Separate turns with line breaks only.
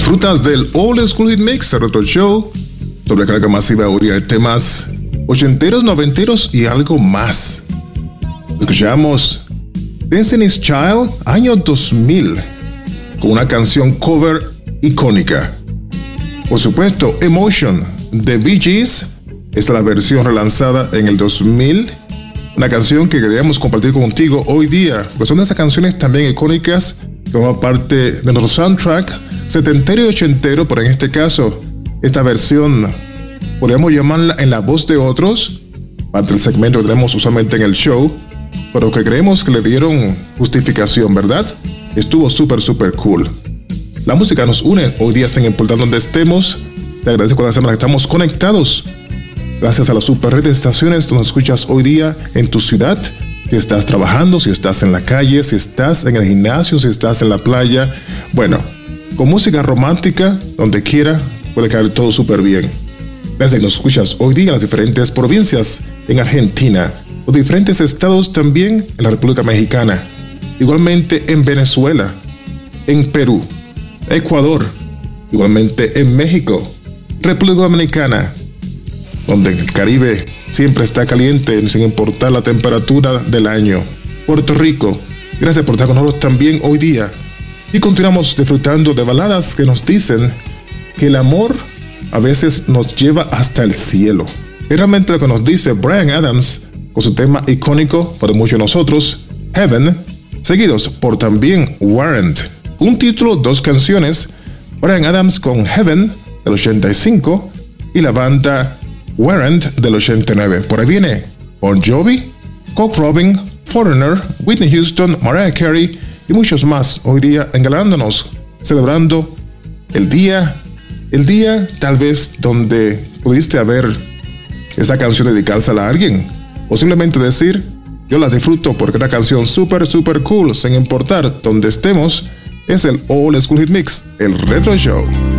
Disfrutas del Old School Hit Mix, el Retro Show, sobre carga masiva audio de temas ochenteros, noventeros y algo más. Escuchamos Destiny's Child, año 2000, con una canción cover icónica. Por supuesto, Emotion de Bee Gees, esta es la versión relanzada en el 2000. Una canción que queríamos compartir contigo hoy día, pues son de esas canciones también icónicas que forman parte de nuestro soundtrack setentero y ochentero, pero en este caso, esta versión podríamos llamarla en la voz de otros, parte del segmento que tenemos usualmente en el show, pero que creemos que le dieron justificación, ¿verdad? Estuvo súper cool. La música nos une hoy día sin importar donde estemos. Te agradezco cada semana que estamos conectados. Gracias a la super red de estaciones que nos escuchas hoy día en tu ciudad. Si estás trabajando, si estás en la calle, si estás en el gimnasio, si estás en la playa. Bueno, con música romántica, donde quiera, puede caer todo súper bien. Gracias que nos escuchas hoy día en las diferentes provincias, en Argentina, los diferentes estados también en la República Mexicana, igualmente en Venezuela, en Perú, Ecuador, igualmente en México, República Dominicana, donde el Caribe siempre está caliente sin importar la temperatura del año. Puerto Rico, gracias por estar con nosotros también hoy día. Y continuamos disfrutando de baladas que nos dicen que el amor a veces nos lleva hasta el cielo. Es realmente lo que nos dice Bryan Adams con su tema icónico para muchos de nosotros, Heaven, seguidos por también Warrant. Un título, dos canciones, Bryan Adams con Heaven del 85 y la banda Warrant del 89. Por ahí viene Bon Jovi, Cock Robin, Foreigner, Whitney Houston, Mariah Carey y muchos más hoy día engalándonos, celebrando el día tal vez donde pudiste haber esa canción dedicársela a alguien, o simplemente decir, yo las disfruto porque es una canción super cool, sin importar donde estemos. Es el Old School Hit Mix, el Retro Show.